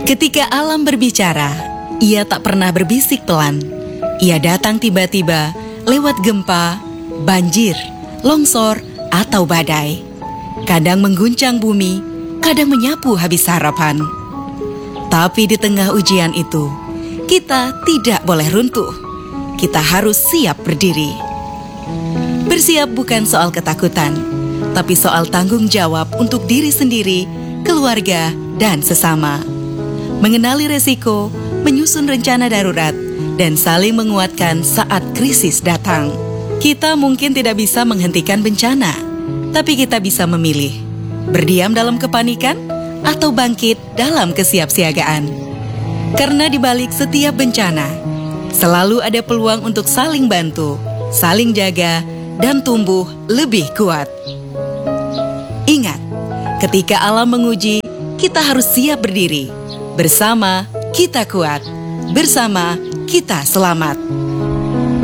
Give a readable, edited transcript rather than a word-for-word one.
Ketika alam berbicara, ia tak pernah berbisik pelan. Ia datang tiba-tiba lewat gempa, banjir, longsor, atau badai. Kadang mengguncang bumi, kadang menyapu habis harapan. Tapi di tengah ujian itu, kita tidak boleh runtuh. Kita harus siap berdiri. Bersiap bukan soal ketakutan, tapi soal tanggung jawab untuk diri sendiri, keluarga, dan sesama. Mengenali resiko, menyusun rencana darurat, dan saling menguatkan saat krisis datang. Kita mungkin tidak bisa menghentikan bencana, tapi kita bisa memilih berdiam dalam kepanikan atau bangkit dalam kesiapsiagaan. Karena di balik setiap bencana, selalu ada peluang untuk saling bantu, saling jaga, dan tumbuh lebih kuat. Ingat, ketika alam menguji, kita harus siap berdiri. Bersama kita kuat, bersama kita selamat.